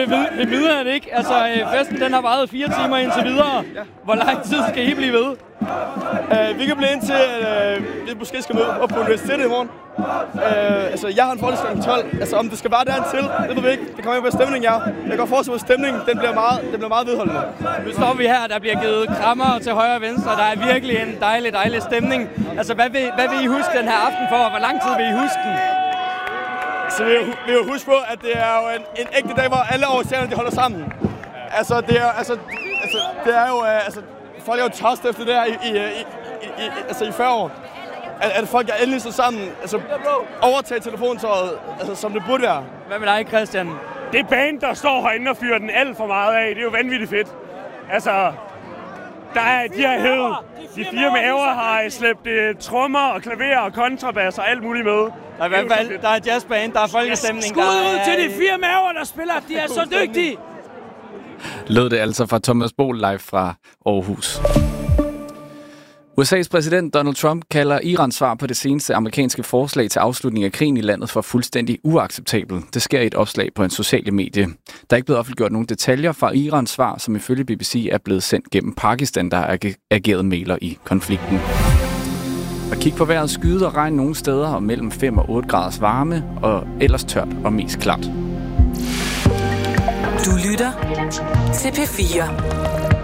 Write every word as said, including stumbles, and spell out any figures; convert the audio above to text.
ved, ved midnat, ikke? Altså, øh, festen den har varet fire timer indtil videre. Hvor lang tid skal I blive ved? Uh, vi kan blive indtil, at uh, vi måske skal møde op på universitetet i morgen. Uh, altså, jeg har en forelæsning klokken tolv. Altså, om det skal være dertil, det ved vi ikke. Det kommer ikke, hvad stemningen er. Jeg kan godt forestille, at stemningen den bliver meget, den bliver meget vedholdende. Nu står vi her, der bliver givet krammer til højre og venstre. Der er virkelig en dejlig, dejlig stemning. Altså, hvad vil, hvad vil I huske den her aften for, og hvor lang tid vil I huske den? Så vi vil jo huske på, at det er jo en, en ægte dag, hvor alle årstjernerne de holder sammen. Altså, det er, altså, altså, det er jo... Uh, altså, folk er jo tørst efter det her i, i, i, i, altså i fyrre år. At, at folk er endelig så sammen, altså overtage telefontøjet, altså som det burde være. Hvad med dig, Christian? Det band, der står herinde og fyrer den alt for meget af, det er jo vanvittigt fedt. Altså, der er de her hed, de fire maver har slæbt uh, trommer og klaver og kontrabas og alt muligt med. Der er i hvert fald, der er jazzband, der er folkestemning. Skud ud til de fire maver, der spiller, de er så dygtige. Lød det altså fra Thomas Bohl live fra Aarhus. U S A's præsident Donald Trump kalder Irans svar på det seneste amerikanske forslag til afslutning af krigen i landet for fuldstændig uacceptabel. Det sker i et opslag på en sociale medie. Der er ikke blevet offentliggjort nogen detaljer fra Irans svar, som ifølge B B C er blevet sendt gennem Pakistan, der har ageret mægler i konflikten. Og kig på vejret, skyde og regn nogle steder og mellem fem og otte graders varme, og ellers tørt og mest klart. Du lytter til P fire.